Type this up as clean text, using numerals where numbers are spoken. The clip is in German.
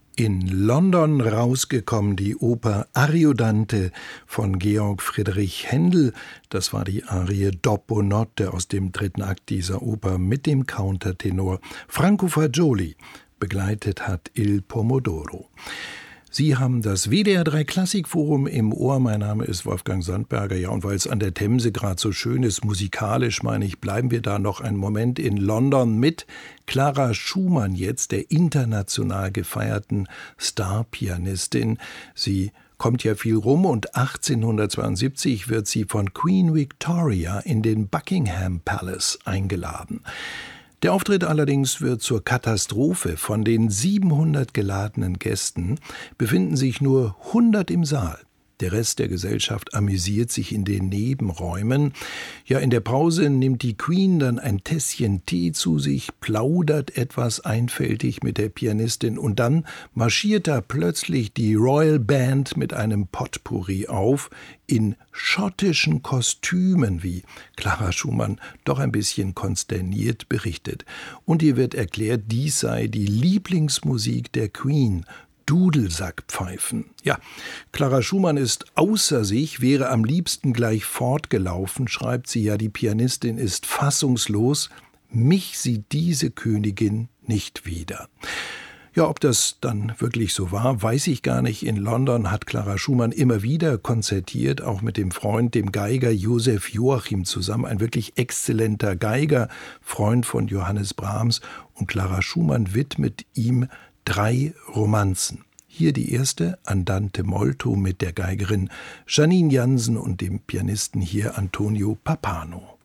In London rausgekommen die Oper Ariodante von Georg Friedrich Händel. Das war die Arie Dopo Notte aus dem dritten Akt dieser Oper mit dem Countertenor Franco Fagioli. Begleitet hat Il Pomodoro. Sie haben das WDR 3 Klassikforum im Ohr. Mein Name ist Wolfgang Sandberger. Ja, und weil es an der Themse gerade so schön ist, musikalisch meine ich, bleiben wir da noch einen Moment in London mit Clara Schumann jetzt, der international gefeierten Star-Pianistin. Sie kommt ja viel rum und 1872 wird sie von Queen Victoria in den Buckingham Palace eingeladen. Der Auftritt allerdings wird zur Katastrophe. Von den 700 geladenen Gästen befinden sich nur 100 im Saal. Der Rest der Gesellschaft amüsiert sich in den Nebenräumen. Ja, in der Pause nimmt die Queen dann ein Tässchen Tee zu sich, plaudert etwas einfältig mit der Pianistin und dann marschiert da plötzlich die Royal Band mit einem Potpourri auf, in schottischen Kostümen, wie Clara Schumann doch ein bisschen konsterniert berichtet. Und ihr wird erklärt, dies sei die Lieblingsmusik der Queen, Dudelsackpfeifen. Ja, Clara Schumann ist außer sich, wäre am liebsten gleich fortgelaufen, schreibt sie ja, die Pianistin ist fassungslos, mich sieht diese Königin nicht wieder. Ja, ob das dann wirklich so war, weiß ich gar nicht. In London hat Clara Schumann immer wieder konzertiert, auch mit dem Freund, dem Geiger Joseph Joachim zusammen, ein wirklich exzellenter Geiger, Freund von Johannes Brahms, und Clara Schumann widmet ihm 3 Romanzen. Hier die erste, Andante molto mit der Geigerin Janine Jansen und dem Pianisten hier Antonio Pappano.